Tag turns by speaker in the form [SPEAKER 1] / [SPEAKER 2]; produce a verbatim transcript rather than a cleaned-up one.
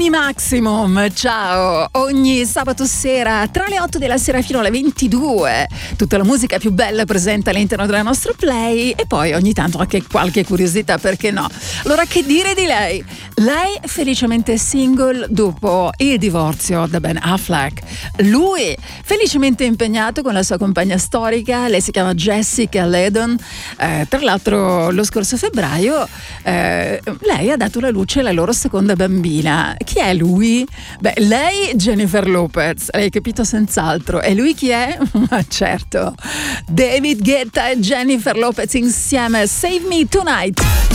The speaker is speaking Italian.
[SPEAKER 1] Mi Maximum, ciao! Ogni sabato sera tra le otto della sera fino alle ventidue tutta la musica più bella presente all'interno della nostra play e poi ogni tanto anche qualche curiosità, perché no? Allora, che dire di lei? Lei felicemente single dopo il divorzio da Ben Affleck. Lui felicemente impegnato con la sua compagna storica, lei si chiama Jessica Ledon. Eh, tra l'altro lo scorso febbraio eh, lei ha dato alla luce la loro seconda bambina. Chi è lui? Beh, lei Jennifer Lopez, l'hai capito senz'altro. E lui chi è? Ma certo, David Guetta e Jennifer Lopez insieme, Save Me Tonight.